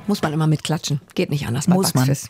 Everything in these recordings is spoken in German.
muss man immer mitklatschen. Geht nicht anders bei Wachsfisch.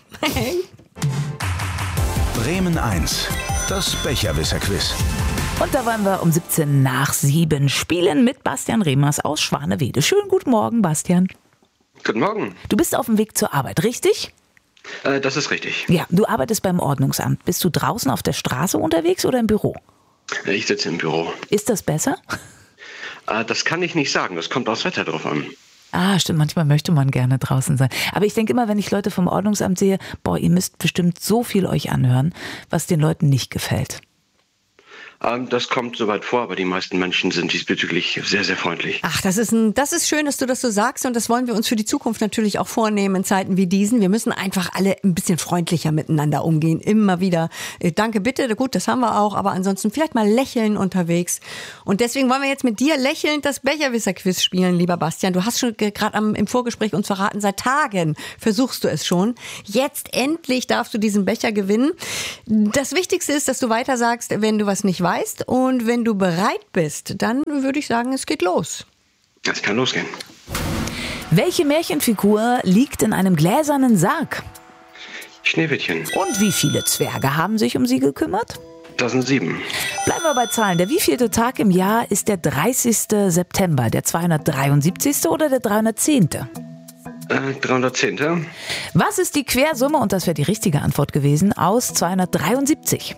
Bremen 1, das Becherwisser-Quiz. Und da wollen wir um 7:17 spielen mit Bastian Remers aus Schwanewede. Schönen guten Morgen, Bastian. Guten Morgen. Du bist auf dem Weg zur Arbeit, richtig? Das ist richtig. Ja, du arbeitest beim Ordnungsamt. Bist du draußen auf der Straße unterwegs oder im Büro? Ich sitze im Büro. Ist das besser? Das kann ich nicht sagen. Das kommt aufs Wetter drauf an. Ah, stimmt. Manchmal möchte man gerne draußen sein. Aber ich denke immer, wenn ich Leute vom Ordnungsamt sehe, ihr müsst bestimmt so viel euch anhören, was den Leuten nicht gefällt. Das kommt soweit vor, aber die meisten Menschen sind diesbezüglich sehr, sehr freundlich. Ach, das ist schön, dass du das so sagst und das wollen wir uns für die Zukunft natürlich auch vornehmen in Zeiten wie diesen. Wir müssen einfach alle ein bisschen freundlicher miteinander umgehen. Immer wieder. Danke, bitte. Gut, das haben wir auch, aber ansonsten vielleicht mal lächeln unterwegs. Und deswegen wollen wir jetzt mit dir lächelnd das Becherwisser-Quiz spielen, lieber Bastian. Du hast schon gerade im Vorgespräch uns verraten, seit Tagen versuchst du es schon. Jetzt endlich darfst du diesen Becher gewinnen. Das Wichtigste ist, dass du weiter sagst, wenn du was nicht weißt. Und wenn du bereit bist, dann würde ich sagen, es geht los. Es kann losgehen. Welche Märchenfigur liegt in einem gläsernen Sarg? Schneewittchen. Und wie viele Zwerge haben sich um sie gekümmert? Das sind 7. Bleiben wir bei Zahlen. Der wievielte Tag im Jahr ist der 30. September? Der 273. oder der 310.? 310. Was ist die Quersumme, und das wäre die richtige Antwort gewesen, aus 273?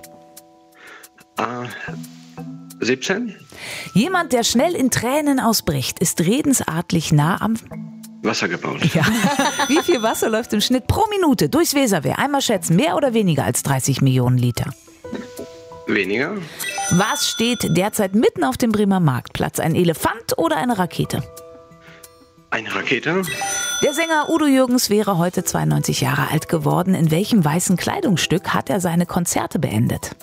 17. Jemand, der schnell in Tränen ausbricht, ist redensartlich nah am Wasser gebaut. Ja. Wie viel Wasser läuft im Schnitt pro Minute durchs Weserwehr? Einmal schätzen, mehr oder weniger als 30 Millionen Liter? Weniger. Was steht derzeit mitten auf dem Bremer Marktplatz? Ein Elefant oder eine Rakete? Eine Rakete. Der Sänger Udo Jürgens wäre heute 92 Jahre alt geworden. In welchem weißen Kleidungsstück hat er seine Konzerte beendet?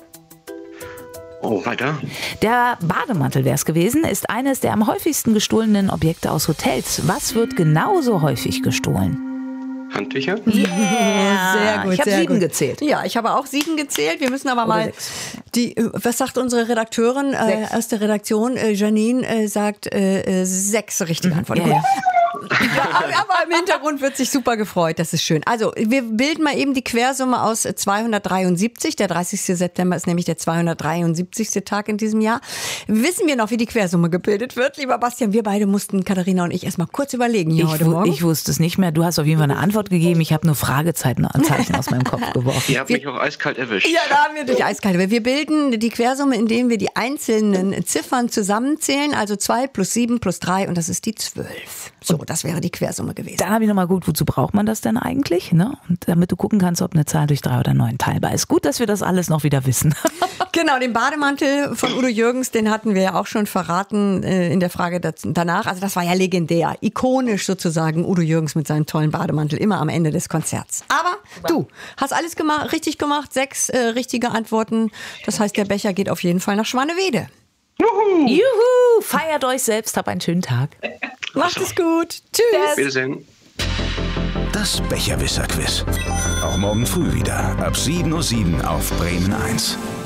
Oh, weiter. Der Bademantel wäre es gewesen, ist eines der am häufigsten gestohlenen Objekte aus Hotels. Was wird genauso häufig gestohlen? Handtücher? Yeah. Sehr gut. Ich habe 7 gezählt. Ja, ich habe auch 7 gezählt. Wir müssen aber mal 6. Was sagt unsere Redakteurin aus der Redaktion? Janine sagt 6 richtige Antworten. Ja. Ja, aber im Hintergrund wird sich super gefreut, das ist schön. Also, wir bilden mal eben die Quersumme aus 273. Der 30. September ist nämlich der 273. Tag in diesem Jahr. Wissen wir noch, wie die Quersumme gebildet wird? Lieber Bastian, wir beide mussten, Katharina und ich, erstmal kurz überlegen hier heute Morgen. Ich wusste es nicht mehr. Du hast auf jeden Fall eine Antwort gegeben. Ich habe nur Fragezeichen aus meinem Kopf geworfen. Ihr habt mich auch eiskalt erwischt. Ja, da haben wir dich eiskalt. Wir bilden die Quersumme, indem wir die einzelnen Ziffern zusammenzählen. Also 2 plus 7 plus 3 und das ist die 12. So, das wäre die Quersumme gewesen. Dann habe ich nochmal gut, wozu braucht man das denn eigentlich? Ne? Und damit du gucken kannst, ob eine Zahl durch 3 oder 9 teilbar ist. Gut, dass wir das alles noch wieder wissen. Genau, den Bademantel von Udo Jürgens, den hatten wir ja auch schon verraten in der Frage danach. Also das war ja legendär, ikonisch sozusagen, Udo Jürgens mit seinem tollen Bademantel, immer am Ende des Konzerts. Aber du hast alles richtig gemacht, 6 richtige Antworten. Das heißt, der Becher geht auf jeden Fall nach Schwanewede. Juhu! Feiert euch selbst, habt einen schönen Tag. Macht es gut. Tschüss. Wiedersehen. Das Becherwisser-Quiz. Auch morgen früh wieder ab 7:07 auf Bremen 1.